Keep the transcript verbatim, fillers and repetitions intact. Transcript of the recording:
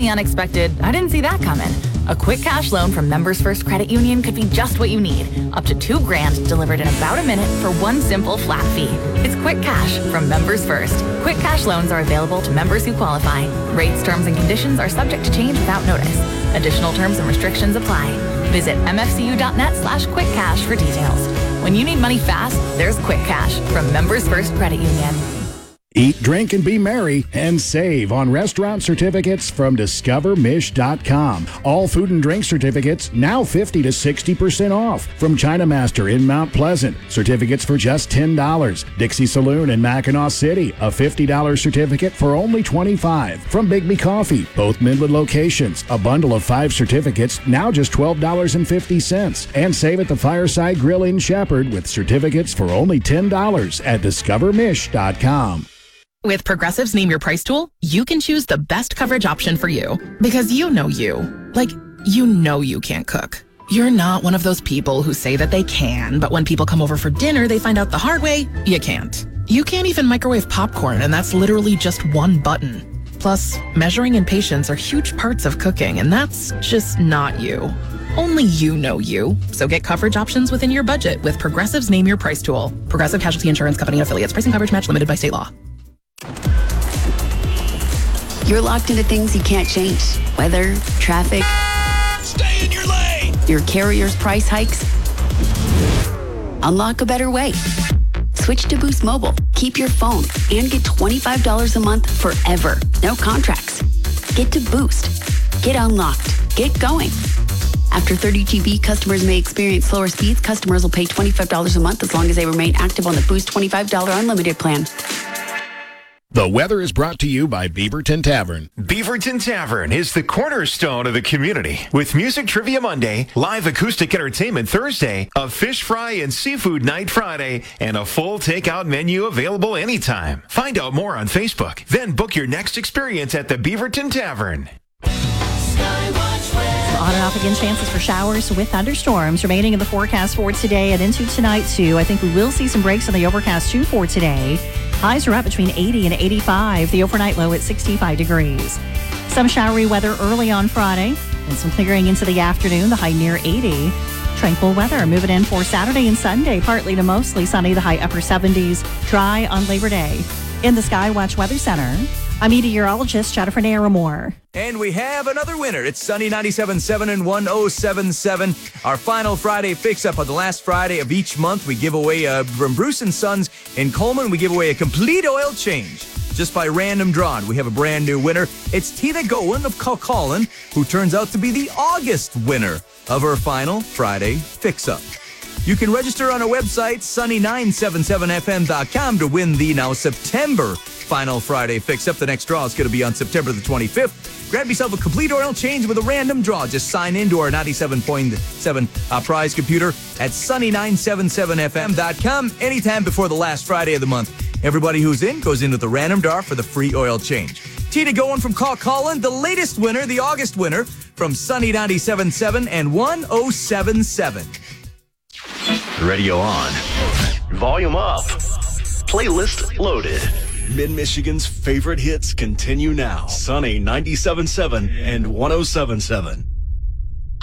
the unexpected, I didn't see that coming. A quick cash loan from Members First Credit Union could be just what you need. Up to two grand delivered in about a minute for one simple flat fee. It's quick cash from Members First. Quick cash loans are available to members who qualify. Rates, terms, and conditions are subject to change without notice. Additional terms and restrictions apply. Visit mfcu.net slash quick cash for details. When you need money fast, there's quick cash from Members First Credit Union. Eat, drink, and be merry, and save on restaurant certificates from discover mish dot com. All food and drink certificates now fifty to sixty percent off. From China Master in Mount Pleasant, certificates for just ten dollars. Dixie Saloon in Mackinac City, a fifty dollars certificate for only twenty-five dollars. From Bigby Coffee, both Midland locations, a bundle of five certificates, now just twelve dollars and fifty cents. And save at the Fireside Grill in Shepherd with certificates for only ten dollars at discover mish dot com. With Progressive's Name Your Price tool, you can choose the best coverage option for you. Because you know you. Like, you know you can't cook. You're not one of those people who say that they can, but when people come over for dinner, they find out the hard way, you can't. You can't even microwave popcorn, and that's literally just one button. Plus, measuring and patience are huge parts of cooking, and that's just not you. Only you know you. So get coverage options within your budget with Progressive's Name Your Price tool. Progressive Casualty Insurance Company and affiliates. Pricing coverage match limited by state law. You're locked into things you can't change. Weather, traffic. Stay in your lane! Your carrier's price hikes. Unlock a better way. Switch to Boost Mobile. Keep your phone and get twenty-five dollars a month forever. No contracts. Get to Boost. Get unlocked. Get going. After thirty G B, customers may experience slower speeds. Customers will pay twenty-five dollars a month as long as they remain active on the Boost twenty-five dollars unlimited plan. The weather is brought to you by Beaverton Tavern. Beaverton Tavern is the cornerstone of the community. With Music Trivia Monday, live acoustic entertainment Thursday, a fish fry and seafood night Friday, and a full takeout menu available anytime. Find out more on Facebook. Then book your next experience at the Beaverton Tavern. On and off again, chances for showers with thunderstorms remaining in the forecast for today and into tonight, too. I think we will see some breaks in the overcast, too, for today. Highs are up between eighty and eighty-five. The overnight low at sixty-five degrees. Some showery weather early on Friday and some clearing into the afternoon. The high near eighty. Tranquil weather moving in for Saturday and Sunday. Partly to mostly sunny. The high upper seventies. Dry on Labor Day. In the Skywatch Weather Center, I'm meteorologist Jennifer Naramore. And we have another winner. It's Sunny ninety-seven point seven and one oh seven point seven. Our final Friday fix-up on the last Friday of each month. We give away, uh, from Bruce and Sons in Coleman, we give away a complete oil change. Just by random draw. We have a brand new winner. It's Tina Gowan of Calcolin, who turns out to be the August winner of her final Friday fix-up. You can register on our website, sunny nine seven seven f m dot com, to win the now September final Friday fix-up. The next draw is going to be on September the twenty-fifth. Grab yourself a complete oil change with a random draw. Just sign in to our ninety-seven point seven uh, prize computer at sunny nine seven seven f m dot com anytime before the last Friday of the month. Everybody who's in goes into the random draw for the free oil change. Tina Gowan from Calcolin, the latest winner, the August winner from Sunny ninety-seven point seven and one oh seven point seven. Radio on. Volume up. Playlist loaded. Mid-Michigan's favorite hits continue now. Sunny ninety-seven point seven and one oh seven point seven.